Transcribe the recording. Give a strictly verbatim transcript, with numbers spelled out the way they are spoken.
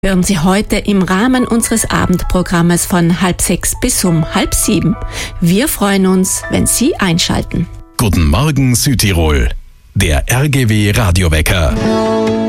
Hören Sie heute im Rahmen unseres Abendprogrammes von halb sechs bis um halb sieben. Wir freuen uns, wenn Sie einschalten. Guten Morgen Südtirol, der R G W Radiowecker.